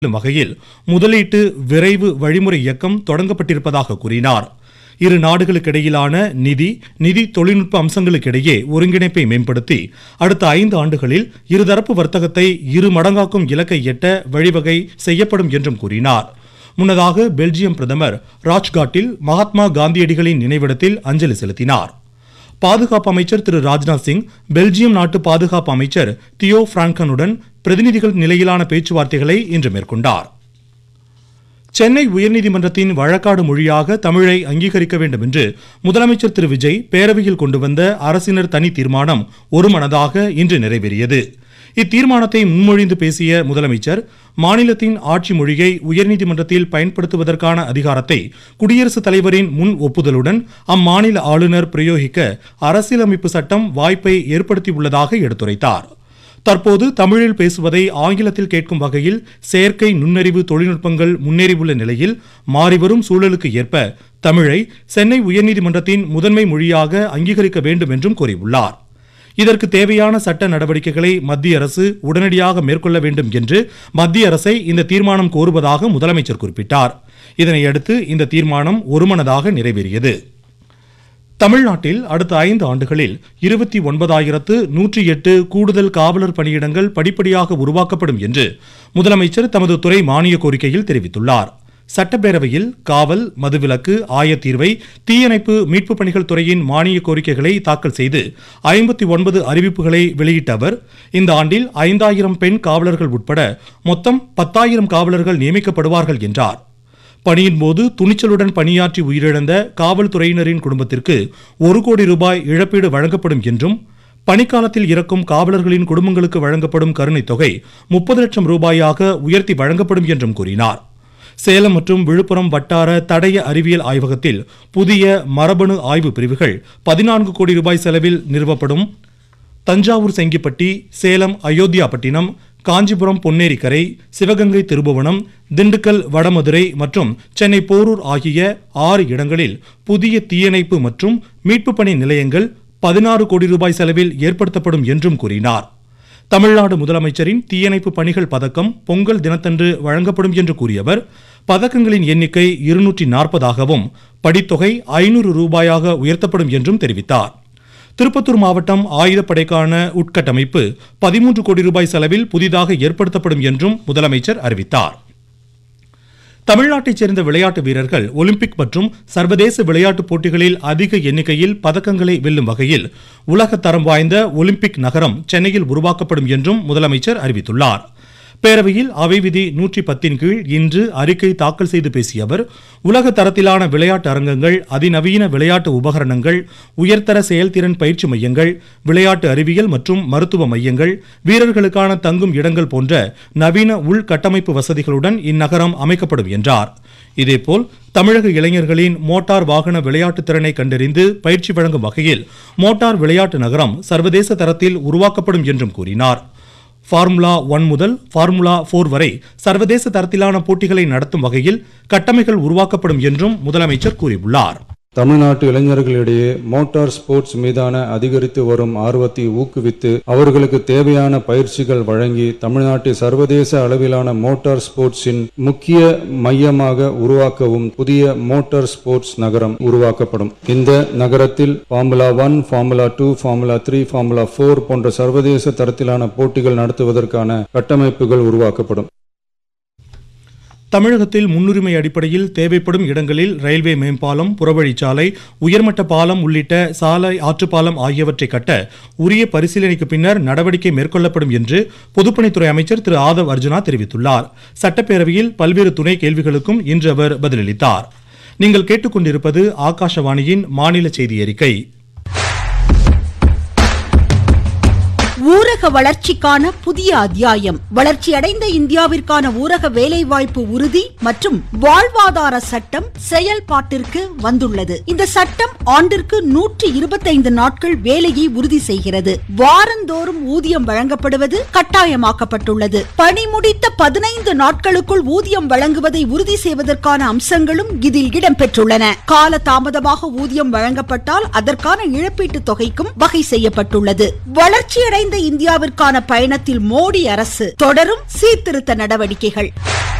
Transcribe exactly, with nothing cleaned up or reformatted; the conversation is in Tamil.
வகையில் முதலீட்டு விரைவு வழிமுறை இயக்கம் தொடங்கப்பட்டிருப்பதாக கூறினார். இரு நாடுகளுக்கிடையிலான நிதி நிதி தொழில்நுட்ப அம்சங்களுக்கிடையே ஒருங்கிணைப்பை மேம்படுத்தி அடுத்த ஐந்து ஆண்டுகளில் இருதரப்பு வர்த்தகத்தை இரு மடங்காக்கும் இலக்கை எட்ட வழிவகை செய்யப்படும் என்றும் கூறினார். முன்னதாக பெல்ஜியம் பிரதமர் ராஜ்காட்டில் மகாத்மா காந்தியடிகளின் நினைவிடத்தில் அஞ்சலி செலுத்தினார். பாதுகாப்பு அமைச்சர் திரு ராஜ்நாத் சிங் பெல்ஜியம் நாட்டு பாதுகாப்பு அமைச்சர் தியோ பிராங்கனுடன் பிரதிநிதிகள் நிலையிலான பேச்சுவார்த்தைகளை இன்று மேற்கொண்டார். சென்னை உயர்நீதிமன்றத்தின் வழக்காடு மொழியாக தமிழை அங்கீகரிக்க வேண்டும் என்று முதலமைச்சர் திரு விஜய் பேரவையில் கொண்டு வந்த அரசினர் தனி தீர்மானம் ஒருமனதாக இன்று நிறைவேறியது. இத்தீர்மானத்தை முன்மொழிந்து பேசிய முதலமைச்சர், மாநிலத்தின் ஆட்சி மொழியை உயர்நீதிமன்றத்தில் பயன்படுத்துவதற்கான அதிகாரத்தை குடியரசுத் தலைவரின் முன் ஒப்புதலுடன் அம்மாநில ஆளுநர் பிரயோகிக்க அரசியலமைப்பு சட்டம் வாய்ப்பை ஏற்படுத்தியுள்ளதாக எடுத்துரைத்தார். தற்போது தமிழில் பேசுவதை ஆங்கிலத்தில் கேட்கும் வகையில் செயற்கை நுண்ணறிவு தொழில்நுட்பங்கள் முன்னேறியுள்ள நிலையில் மாறிவரும் சூழலுக்கு ஏற்ப தமிழை சென்னை உயர்நீதிமன்றத்தின் முதன்மை மொழியாக அங்கீகரிக்க வேண்டும் என்றும் கூறியுள்ளார். இதற்கு தேவையான சட்ட நடவடிக்கைகளை மத்திய அரசு உடனடியாக மேற்கொள்ள வேண்டும் என்று மத்திய அரசை இந்த தீர்மானம் கோருவதாக முதலமைச்சர் குறிப்பிட்டார். இதனையடுத்து இந்த தீர்மானம் ஒருமனதாக நிறைவேறியது. தமிழ்நாட்டில் அடுத்த ஐந்து ஆண்டுகளில் இருபத்தி ஒன்பதாயிரத்து நூற்றி எட்டு கூடுதல் காவலர் பணியிடங்கள் படிப்படியாக உருவாக்கப்படும் என்று முதலமைச்சர் தமது துறை மானிய கோரிக்கையில் தெரிவித்துள்ளார். சட்டப்பேரவையில் காவல், மதுவிலக்கு, ஆயத்தீர்வை, தீயணைப்பு, மீட்பு பணிகள் துறையின் மானிய கோரிக்கைகளை தாக்கல் செய்து ஐம்பத்தி ஒன்பது அறிவிப்புகளை வெளியிட்ட அவர், இந்த ஆண்டில் ஐந்தாயிரம் பெண் காவலர்கள் உட்பட மொத்தம் பத்தாயிரம் காவலர்கள் நியமிக்கப்படுவார்கள் என்றார். பணியின் போது துணிச்சலுடன் பணியாற்றி உயிரிழந்த காவல்துறையினரின் குடும்பத்திற்கு ஒரு கோடி ரூபாய் இழப்பீடு வழங்கப்படும் என்றும், பணிக்காலத்தில் இறக்கும் காவலர்களின் குடும்பங்களுக்கு வழங்கப்படும் கருணைத் தொகை முப்பது லட்சம் ரூபாயாக உயர்த்தி வழங்கப்படும் என்றும் கூறினார். சேலம் மற்றும் விழுப்புரம் வட்டார தடய அறிவியல் ஆய்வகத்தில் புதிய மரபணு ஆய்வு பிரிவுகள் பதினான்கு கோடி ரூபாய் செலவில் நிறுவப்படும். தஞ்சாவூர் செங்கிப்பட்டி, சேலம் அயோத்தியாபட்டினம், காஞ்சிபுரம் பொன்னேரிக்கரை, சிவகங்கை திருபுவனம், திண்டுக்கல் வடமதுரை மற்றும் சென்னை போரூர் ஆகிய ஆறு இடங்களில் புதிய தீயணைப்பு மற்றும் மீட்பு பணி நிலையங்கள் பதினாறு கோடி ரூபாய் செலவில் ஏற்படுத்தப்படும் என்றும் கூறினார். தமிழ்நாடு முதலமைச்சரின் தீயணைப்பு பணிகள் பதக்கம் பொங்கல் தினத்தன்று வழங்கப்படும் என்று கூறியவர், பதக்கங்களின் எண்ணிக்கை இருநூற்றி நாற்பதாகவும் படித்தொகை ஐநூறு ரூபாயாக உயர்த்தப்படும் என்றும் தெரிவித்தார். திருப்பத்தூர் மாவட்டம் ஆயுதப்படைக்கான உட்கட்டமைப்பு பதிமூன்று கோடி ரூபாய் செலவில் புதிதாக ஏற்படுத்தப்படும் என்றும் முதலமைச்சர் அறிவித்தார். தமிழ்நாட்டைச் சேர்ந்த விளையாட்டு வீரர்கள் ஒலிம்பிக் மற்றும் சர்வதேச விளையாட்டுப் போட்டிகளில் அதிக எண்ணிக்கையில் பதக்கங்களை வெல்லும் வகையில் உலக தரம் வாய்ந்த ஒலிம்பிக் நகரம் சென்னையில் உருவாக்கப்படும் என்றும் முதலமைச்சர் அறிவித்துள்ளார். பேரவையில் அவை விதி நூற்றி பத்தின் கீழ் இன்று அறிக்கை தாக்கல் செய்து பேசிய அவர், உலக தரத்திலான விளையாட்டு அரங்கங்கள், அதிநவீன விளையாட்டு உபகரணங்கள், உயர்தர செயல்திறன் பயிற்சி மையங்கள், விளையாட்டு அறிவியல் மற்றும் மருத்துவ மையங்கள், வீரர்களுக்கான தங்கும் இடங்கள் போன்ற நவீன உள்கட்டமைப்பு வசதிகளுடன் இந்நகரம் அமைக்கப்படும் என்றார். இதேபோல் தமிழக இளைஞர்களின் மோட்டார் வாகன விளையாட்டு திறனை கண்டறிந்து பயிற்சி வழங்கும் வகையில் மோட்டார் விளையாட்டு நகரம் சர்வதேச தரத்தில் உருவாக்கப்படும் என்றும் கூறினார். ஃபார்முலா ஒன் முதல் ஃபார்முலா போர் வரை சர்வதேச தரத்திலான போட்டிகளை நடத்தும் வகையில் கட்டமைப்புகள் உருவாக்கப்படும் என்றும் முதலமைச்சர் கூறியுள்ளார். தமிழ்நாட்டு இளைஞர்களிடையே மோட்டார் ஸ்போர்ட்ஸ் மீதான அதிகரித்து வரும் ஆர்வத்தை ஊக்குவித்து அவர்களுக்கு தேவையான பயிற்சிகள் வழங்கி தமிழ்நாட்டை சர்வதேச அளவிலான மோட்டார் ஸ்போர்ட்ஸின் முக்கிய மையமாக உருவாக்கவும் புதிய மோட்டார் ஸ்போர்ட்ஸ் நகரம் உருவாக்கப்படும். இந்த நகரத்தில் formula one, formula two, formula three, formula போர் போன்ற சர்வதேச தரத்திலான போட்டிகள் நடத்துவதற்கான கட்டமைப்புகள் உருவாக்கப்படும். தமிழகத்தில் முன்னுரிமை அடிப்படையில் தேவைப்படும் இடங்களில் ரயில்வே மேம்பாலம், புறவழிச்சாலை, உயர்மட்ட பாலம் உள்ளிட்ட சாலை, ஆற்றுப்பாலம் ஆகியவற்றை கட்ட உரிய பரிசீலனைக்கு பின்னர் நடவடிக்கை மேற்கொள்ளப்படும் என்று பொதுப்பணித்துறை அமைச்சர் திரு ஆதவ் அர்ஜுனா தெரிவித்துள்ளார். சட்டப்பேரவையில் பல்வேறு துணை கேள்விகளுக்கும் இன்று அவர் பதிலளித்தார். நீங்கள் கேட்டுக்கொண்டிருப்பது ஆகாஷவாணியின் மாநில செய்தி அறிக்கை. ஊரக வளர்ச்சிக்கான புதிய அத்தியாயம். வளர்ச்சியடைந்த இந்தியாவிற்கான ஊரக வேலைவாய்ப்பு உறுதி மற்றும் வாழ்வாதார சட்டம் செயல்பாட்டிற்கு வந்துள்ளது. இந்த சட்டம் ஆண்டிற்கு நூற்றி இருபத்தைந்து நாட்கள் வேலையை உறுதி செய்கிறது. வாரந்தோறும் ஊதியம் வழங்கப்படுவது கட்டாயமாக்கப்பட்டுள்ளது. பணி முடித்த பதினைந்து நாட்களுக்குள் ஊதியம் வழங்குவதை உறுதி செய்வதற்கான அம்சங்களும் இதில் இடம்பெற்றுள்ளன. கால தாமதமாக ஊதியம் வழங்கப்பட்டால் அதற்கான இழப்பீட்டு தொகைக்கும் வகை செய்யப்பட்டுள்ளது. வளர்ச்சியடைந்த வளர்ச்சியடைந்த இந்தியாவிற்கான பயணத்தில் மோடி அரசு தொடரும் சீர்திருத்த நடவடிக்கைகள்.